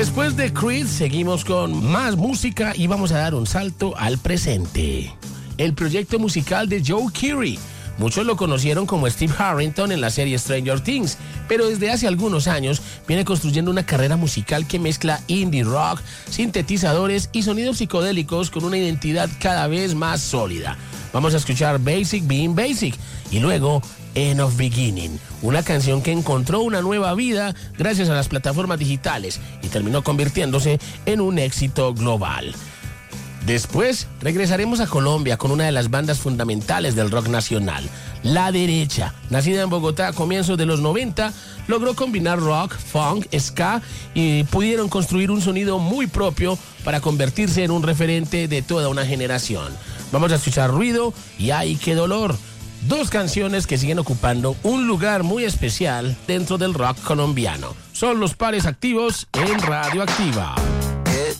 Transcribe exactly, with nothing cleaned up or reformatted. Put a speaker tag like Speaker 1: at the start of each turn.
Speaker 1: Después de Creed, seguimos con más música y vamos a dar un salto al presente. El proyecto musical de Joe Keery. Muchos lo conocieron como Steve Harrington en la serie Stranger Things, pero desde hace algunos años viene construyendo una carrera musical que mezcla indie rock, sintetizadores y sonidos psicodélicos con una identidad cada vez más sólida. Vamos a escuchar Basic Being Basic y luego End of Beginning, una canción que encontró una nueva vida gracias a las plataformas digitales y terminó convirtiéndose en un éxito global. Después regresaremos a Colombia con una de las bandas fundamentales del rock nacional, La Derecha. Nacida en Bogotá a comienzos de los noventa, logró combinar rock, funk, ska y pudieron construir un sonido muy propio para convertirse en un referente de toda una generación. Vamos a escuchar Ruido y Ay, qué dolor. Dos canciones que siguen ocupando un lugar muy especial dentro del rock colombiano. Son los pares activos en Radio Activa.